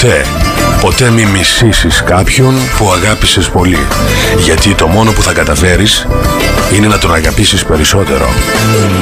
Ποτέ μη μισήσεις κάποιον που αγάπησες πολύ. Γιατί το μόνο που θα καταφέρεις είναι να τον αγαπήσεις περισσότερο.